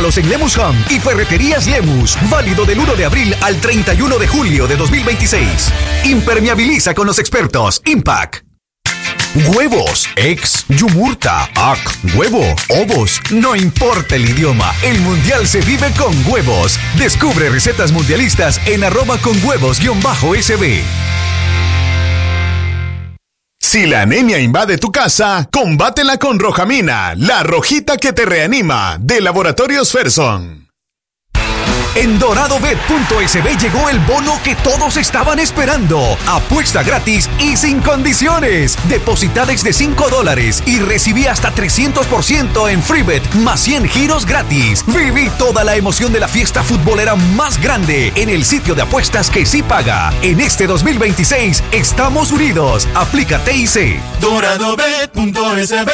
Encuéntralos en Lemus Home y Ferreterías Lemus. Válido del 1 de abril al 31 de julio de 2026. Impermeabiliza con los expertos Impact. Huevos, ex, yumurta, ac, huevo, ovos. No importa el idioma, el mundial se vive con huevos. Descubre recetas mundialistas en @conhuevos_sb. Si la anemia invade tu casa, combátela con Rojamina, la rojita que te reanima, de Laboratorios Ferson. En doradobet.sb llegó el bono que todos estaban esperando. Apuesta gratis y sin condiciones. Deposita desde $5 y recibí hasta 300% en FreeBet más 100 giros gratis. Viví toda la emoción de la fiesta futbolera más grande en el sitio de apuestas que sí paga. En este 2026 estamos unidos. Aplica TIC. doradobet.sb.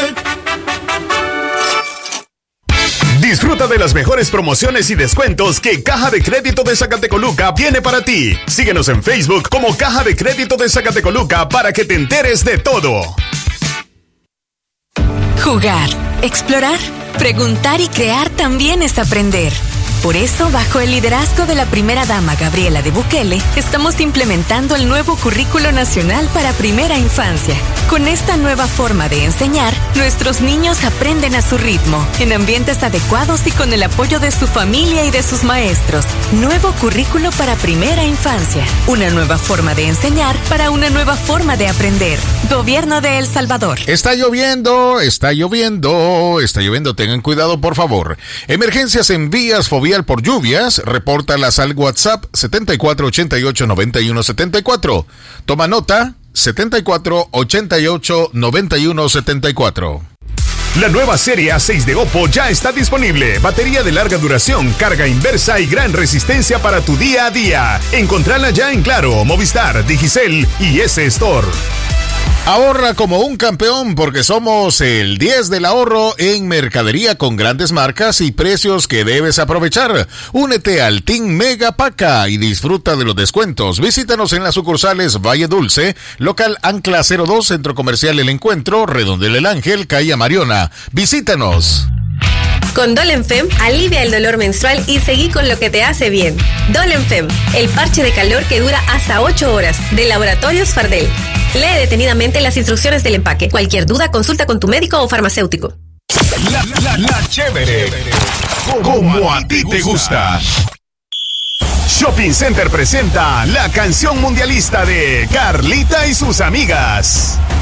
Disfruta de las mejores promociones y descuentos que Caja de Crédito de Zacatecoluca tiene para ti. Síguenos en Facebook como Caja de Crédito de Zacatecoluca para que te enteres de todo. Jugar, explorar, preguntar y crear también es aprender. Por eso, bajo el liderazgo de la primera dama Gabriela de Bukele, estamos implementando el nuevo Currículo Nacional para Primera Infancia. Con esta nueva forma de enseñar, nuestros niños aprenden a su ritmo, en ambientes adecuados y con el apoyo de su familia y de sus maestros. Nuevo Currículo para Primera Infancia. Una nueva forma de enseñar para una nueva forma de aprender. Gobierno de El Salvador. Está lloviendo. Tengan cuidado, por favor. Emergencias en vías fovial por lluvias, repórtalas al WhatsApp 74889174. Toma nota, 74889174. La nueva serie A6 de Oppo ya está disponible. Batería de larga duración, carga inversa y gran resistencia para tu día a día. Encontrala ya en Claro, Movistar, Digicel y S-Store. Ahorra como un campeón porque somos el 10 del ahorro en mercadería con grandes marcas y precios que debes aprovechar. Únete al Team Mega Paca y disfruta de los descuentos. Visítanos en las sucursales Valle Dulce, local Ancla 02, Centro Comercial El Encuentro, Redondel El Ángel, Calle Mariona. Visítanos. Con Dolenfem, alivia el dolor menstrual y seguí con lo que te hace bien. Dolenfem, el parche de calor que dura hasta 8 horas, de Laboratorios Fardel. Lee detenidamente las instrucciones del empaque. Cualquier duda, consulta con tu médico o farmacéutico. La chévere. Como a ti te gusta. Shopping Center presenta la canción mundialista de Carlita y sus amigas.